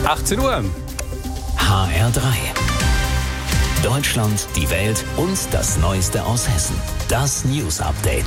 18 Uhr. HR3. Deutschland, die Welt und das Neueste aus Hessen. Das News Update.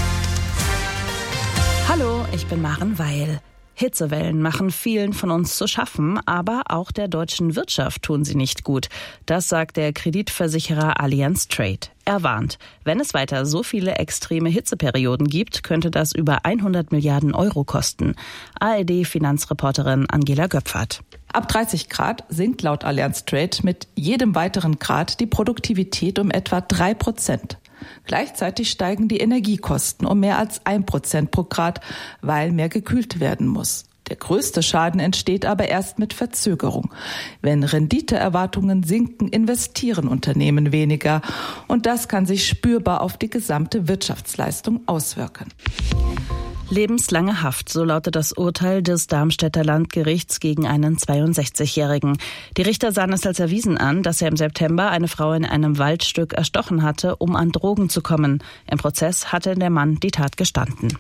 Hallo, ich bin Maren Weil. Hitzewellen machen vielen von uns zu schaffen, aber auch der deutschen Wirtschaft tun sie nicht gut. Das sagt der Kreditversicherer Allianz Trade. Er warnt, wenn es weiter so viele extreme Hitzeperioden gibt, könnte das über 100 Milliarden Euro kosten. ARD-Finanzreporterin Angela Göpfert. Ab 30 Grad sinkt laut Allianz Trade mit jedem weiteren Grad die Produktivität um etwa 3%. Gleichzeitig steigen die Energiekosten um mehr als 1% pro Grad, weil mehr gekühlt werden muss. Der größte Schaden entsteht aber erst mit Verzögerung. Wenn Renditeerwartungen sinken, investieren Unternehmen weniger. Und das kann sich spürbar auf die gesamte Wirtschaftsleistung auswirken. Lebenslange Haft, so lautet das Urteil des Darmstädter Landgerichts gegen einen 62-Jährigen. Die Richter sahen es als erwiesen an, dass er im September eine Frau in einem Waldstück erstochen hatte, um an Drogen zu kommen. Im Prozess hatte der Mann die Tat gestanden.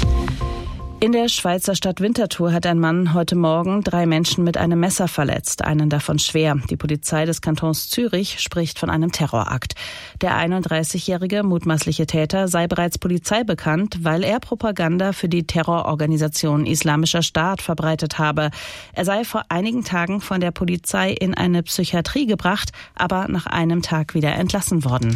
In der Schweizer Stadt Winterthur hat ein Mann heute Morgen 3 Menschen mit einem Messer verletzt, einen davon schwer. Die Polizei des Kantons Zürich spricht von einem Terrorakt. Der 31-jährige mutmaßliche Täter sei bereits Polizei bekannt, weil er Propaganda für die Terrororganisation Islamischer Staat verbreitet habe. Er sei vor einigen Tagen von der Polizei in eine Psychiatrie gebracht, aber nach einem Tag wieder entlassen worden.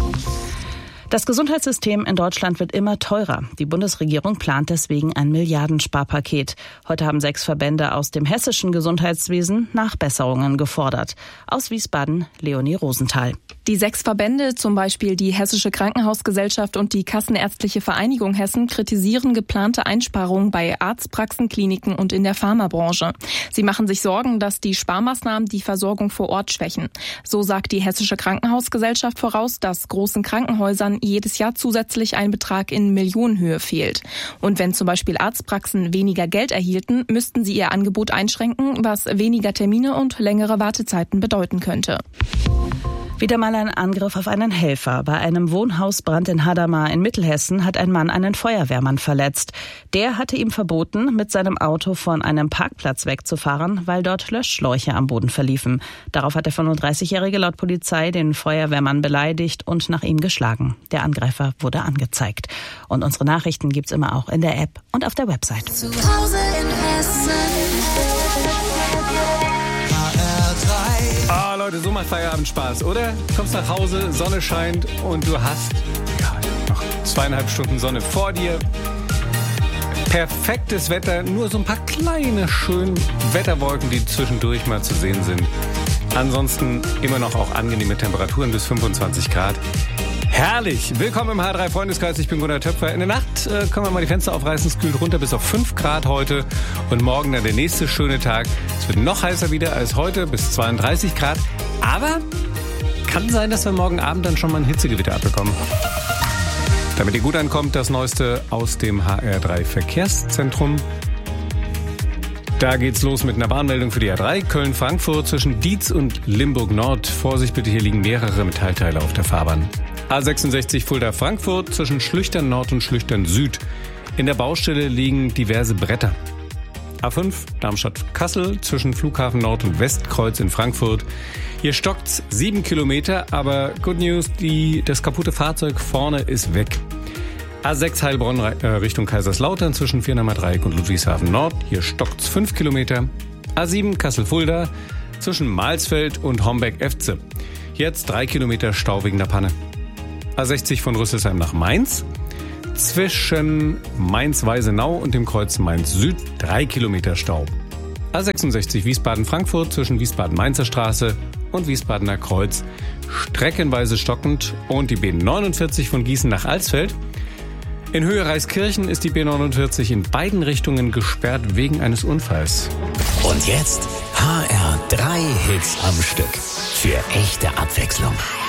Das Gesundheitssystem in Deutschland wird immer teurer. Die Bundesregierung plant deswegen ein Milliardensparpaket. Heute haben 6 Verbände aus dem hessischen Gesundheitswesen Nachbesserungen gefordert. Aus Wiesbaden, Leonie Rosenthal. Die 6 Verbände, zum Beispiel die Hessische Krankenhausgesellschaft und die Kassenärztliche Vereinigung Hessen, kritisieren geplante Einsparungen bei Arztpraxen, Kliniken und in der Pharmabranche. Sie machen sich Sorgen, dass die Sparmaßnahmen die Versorgung vor Ort schwächen. So sagt die Hessische Krankenhausgesellschaft voraus, dass großen Krankenhäusern jedes Jahr zusätzlich ein Betrag in Millionenhöhe fehlt. Und wenn zum Beispiel Arztpraxen weniger Geld erhielten, müssten sie ihr Angebot einschränken, was weniger Termine und längere Wartezeiten bedeuten könnte. Wieder mal ein Angriff auf einen Helfer. Bei einem Wohnhausbrand in Hadamar in Mittelhessen hat ein Mann einen Feuerwehrmann verletzt. Der hatte ihm verboten, mit seinem Auto von einem Parkplatz wegzufahren, weil dort Löschschläuche am Boden verliefen. Darauf hat der 35-Jährige laut Polizei den Feuerwehrmann beleidigt und nach ihm geschlagen. Der Angreifer wurde angezeigt. Und unsere Nachrichten gibt's immer auch in der App und auf der Website. Zu Hause in Hessen. Ah, Leute, so macht Feierabend Spaß, oder? Du kommst nach Hause, Sonne scheint und du hast noch 2,5 Stunden Sonne vor dir. Perfektes Wetter, nur so ein paar kleine, schöne Wetterwolken, die zwischendurch mal zu sehen sind. Ansonsten immer noch auch angenehme Temperaturen bis 25 Grad. Herrlich! Willkommen im H3-Freundeskreis, ich bin Gunnar Töpfer. In der Nacht können wir mal die Fenster aufreißen, es kühlt runter bis auf 5 Grad heute und morgen dann der nächste schöne Tag. Es wird noch heißer wieder als heute, bis 32 Grad. Aber kann sein, dass wir morgen Abend dann schon mal ein Hitzegewitter abbekommen. Damit ihr gut ankommt, das Neueste aus dem HR3-Verkehrszentrum. Da geht's los mit einer Bahnmeldung für die A3. Köln-Frankfurt zwischen Dietz und Limburg-Nord. Vorsicht bitte, hier liegen mehrere Metallteile auf der Fahrbahn. A66 Fulda-Frankfurt zwischen Schlüchtern Nord und Schlüchtern Süd. In der Baustelle liegen diverse Bretter. A5 Darmstadt-Kassel zwischen Flughafen Nord und Westkreuz in Frankfurt. Hier stockt's 7 Kilometer, aber good news, das kaputte Fahrzeug vorne ist weg. A6 Heilbronn Richtung Kaiserslautern zwischen Viernheimer Dreieck und Ludwigshafen Nord. Hier stockt's 5 Kilometer. A7 Kassel-Fulda zwischen Mahlsfeld und Homberg-Efze. Jetzt 3 Kilometer Stau wegen der Panne. A60 von Rüsselsheim nach Mainz. Zwischen Mainz-Weisenau und dem Kreuz Mainz-Süd 3 Kilometer Stau. A66 Wiesbaden-Frankfurt zwischen Wiesbaden-Mainzer Straße und Wiesbadener Kreuz streckenweise stockend. Und die B49 von Gießen nach Alsfeld. In Höhe Reiskirchen ist die B49 in beiden Richtungen gesperrt wegen eines Unfalls. Und jetzt HR3 Hits am Stück. Für echte Abwechslung.